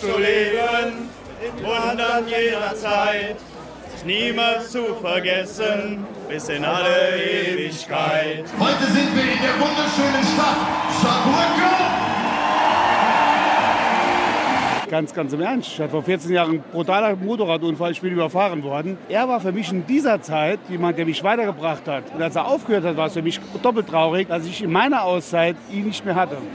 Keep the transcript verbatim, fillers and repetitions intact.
zu leben, in Wundern jederzeit, sich niemals zu vergessen, bis in alle Ewigkeit. Heute sind wir in der wunderschönen Stadt Saarbrücken. Ganz, ganz im Ernst. Ich hatte vor vierzehn Jahren einen brutalen Motorradunfall, ich bin überfahren worden. Er war für mich in dieser Zeit jemand, der mich weitergebracht hat. Und als er aufgehört hat, war es für mich doppelt traurig, dass ich in meiner Auszeit ihn nicht mehr hatte.